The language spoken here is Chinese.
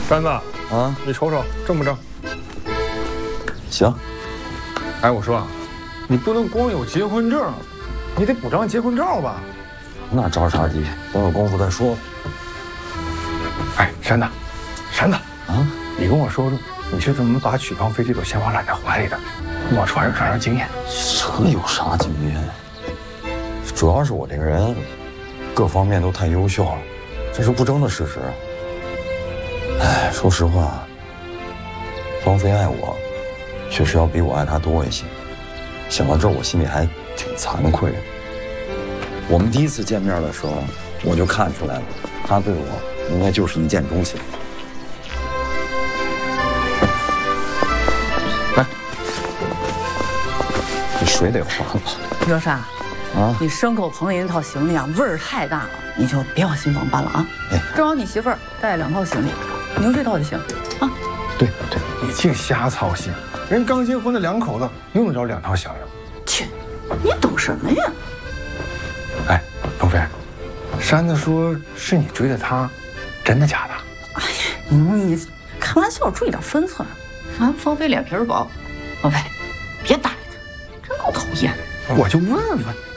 山子啊， 你瞅瞅正不正？ 行。 哎，我说啊，你不能光有结婚证，你得补张结婚照吧？ 那着啥急？等有功夫再说。 哎，山子，山子啊， 你跟我说说，你是怎么把许芳菲这朵鲜花揽在怀里的？我传授经验。 这有啥经验？主要是我这个人，各方面都太优秀了，这是不争的事实。哎，说实话，芳菲爱我，确实要比我爱她多一些。想到这儿，我心里还挺惭愧的。我们第一次见面的时候，我就看出来了，她对我应该就是一见钟情。来，这水得换了。 刘莎， 啊， 你牲口棚里那套行李啊，味儿太大了，你就别往新房搬了啊。 哎， 正好你媳妇儿带2套行李，你用这套就行啊。 对对， 你净瞎操心，人刚结婚的2口子用得着2套行李吗？ 切，你懂什么呀？ 哎，芳菲，山子说是你追的他，真的假的？ 哎呀，你开玩笑，注意点分寸。芳菲脸皮薄，芳菲，别搭理他，真够讨厌。 我就问问。